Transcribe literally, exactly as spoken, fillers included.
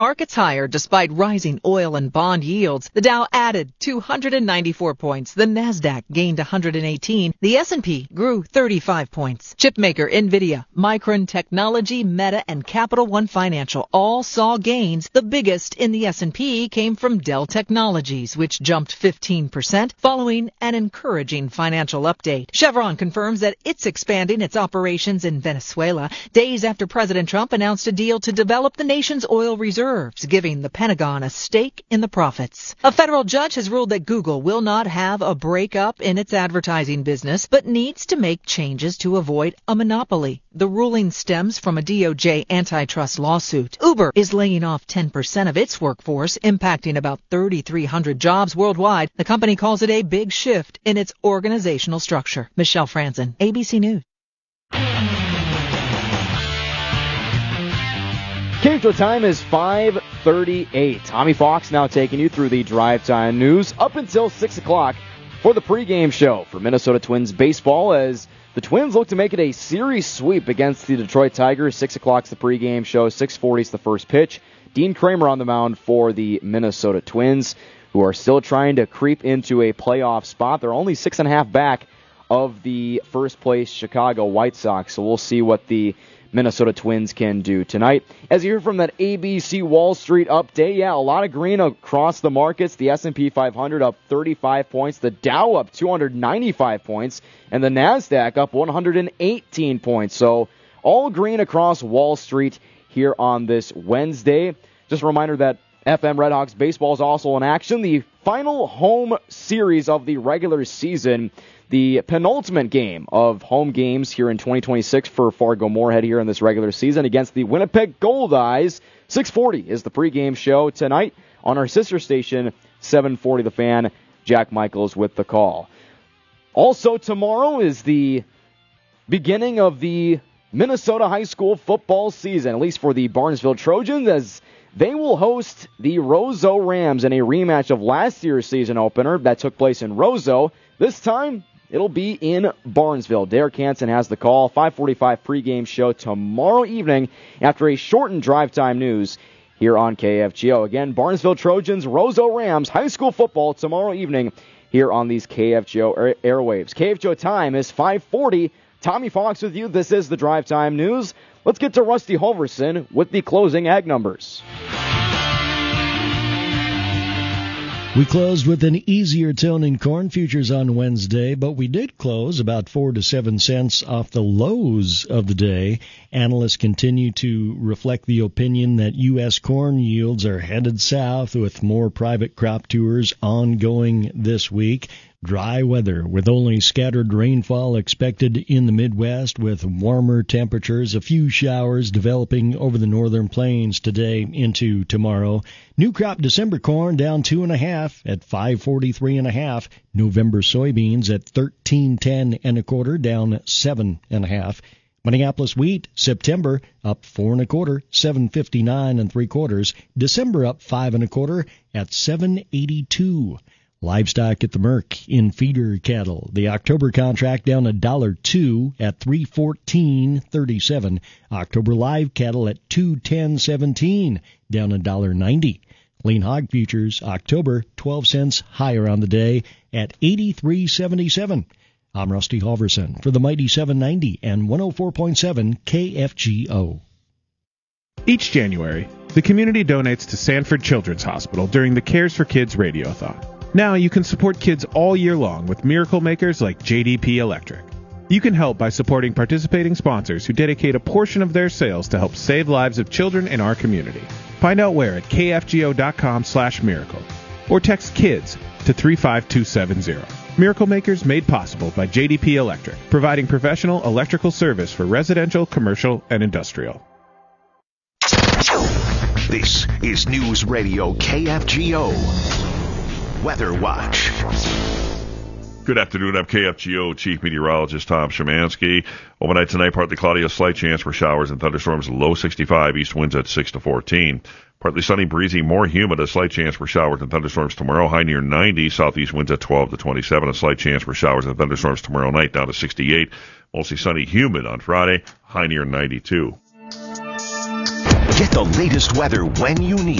Markets higher despite rising oil and bond yields. The Dow added two hundred ninety-four points. The Nasdaq gained one hundred eighteen. The S and P grew thirty-five points. Chipmaker Nvidia, Micron Technology, Meta, and Capital One Financial all saw gains. The biggest in the S and P came from Dell Technologies, which jumped fifteen percent following an encouraging financial update. Chevron confirms that it's expanding its operations in Venezuela days after President Trump announced a deal to develop the nation's oil reserves, giving the Pentagon a stake in the profits. A federal judge has ruled that Google will not have a breakup in its advertising business, but needs to make changes to avoid a monopoly. The ruling stems from a D O J antitrust lawsuit. Uber is laying off ten percent of its workforce, impacting about thirty-three hundred jobs worldwide. The company calls it a big shift in its organizational structure. Michelle Franzen, A B C News. K F G O time is five thirty-eight. Tommy Fox now taking you through the drive time news up until six o'clock for the pregame show for Minnesota Twins baseball, as the Twins look to make it a series sweep against the Detroit Tigers. six o'clock's the pregame show, six forty is the first pitch. Dean Kramer on the mound for the Minnesota Twins, who are still trying to creep into a playoff spot. They're only six and a half back of the first place Chicago White Sox, so we'll see what the Minnesota Twins can do tonight. As you hear from that A B C Wall Street update, yeah, a lot of green across the markets. The S and P five hundred up thirty-five points, the Dow up two hundred ninety-five points, and the Nasdaq up one hundred eighteen points. So all green across Wall Street here on this Wednesday. Just a reminder that F M Redhawks baseball is also in action. The final home series of the regular season, the penultimate game of home games here in twenty twenty-six for Fargo Moorhead here in this regular season against the Winnipeg Goldeyes. six forty is the pregame show tonight on our sister station, seven forty The Fan. Jack Michaels with the call. Also tomorrow is the beginning of the Minnesota high school football season, at least for the Barnesville Trojans, as they will host the Roseau Rams in a rematch of last year's season opener that took place in Roseau. This time, it'll be in Barnesville. Derek Hansen has the call. five forty-five pregame show tomorrow evening after a shortened drive time news here on K F G O. Again, Barnesville Trojans, Roseau Rams, high school football tomorrow evening here on these K F G O air- airwaves. K F G O time is five forty. Tommy Fox with you. This is the drive time news. Let's get to Rusty Halverson with the closing ag numbers. We closed with an easier tone in corn futures on Wednesday, but we did close about four to seven cents off the lows of the day. Analysts continue to reflect the opinion that U S corn yields are headed south, with more private crop tours ongoing this week. Dry weather with only scattered rainfall expected in the Midwest, with warmer temperatures, a few showers developing over the northern plains today into tomorrow. New crop December corn down two and a half at five forty-three and a half. November soybeans at thirteen ten and a quarter, down seven and a half. Minneapolis wheat September up four and a quarter, seven fifty-nine and three quarters. December up five and a quarter at seven eighty-two. Livestock at the Merc in feeder cattle. The October contract down a dollar two at three fourteen thirty-seven. October live cattle at two ten seventeen, down a dollar ninety. Lean hog futures October twelve cents higher on the day at eighty-three seventy-seven. I'm Rusty Halverson for the Mighty seven ninety and one oh four point seven K F G O. Each January, the community donates to Sanford Children's Hospital during the Cares for Kids Radiothon. Now you can support kids all year long with miracle makers like J D P Electric. You can help by supporting participating sponsors who dedicate a portion of their sales to help save lives of children in our community. Find out where at kfgo.com slash miracle or text KIDS to three five two seven zero. Miracle Makers made possible by J D P Electric, providing professional electrical service for residential, commercial, and industrial. This is News Radio K F G O. Weather Watch. Good afternoon. I'm K F G O Chief Meteorologist Tom Szymanski. Overnight tonight, partly cloudy, a slight chance for showers and thunderstorms, low sixty-five, east winds at six to fourteen. Partly sunny, breezy, more humid, a slight chance for showers and thunderstorms tomorrow, high near ninety, southeast winds at twelve to twenty-seven, a slight chance for showers and thunderstorms tomorrow night, down to sixty-eight. Mostly sunny, humid on Friday, high near ninety-two. Get the latest weather when you need